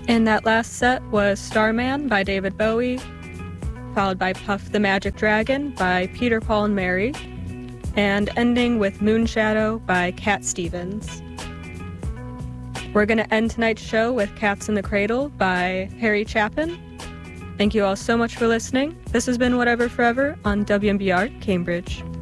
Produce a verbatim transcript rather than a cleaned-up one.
And that last set was Starman by David Bowie, followed by Puff the Magic Dragon by Peter, Paul and Mary, and ending with Moonshadow by Cat Stevens. We're going to end tonight's show with Cats in the Cradle by Harry Chapin. Thank you all so much for listening. This has been Whatever Forever on W M B R Cambridge.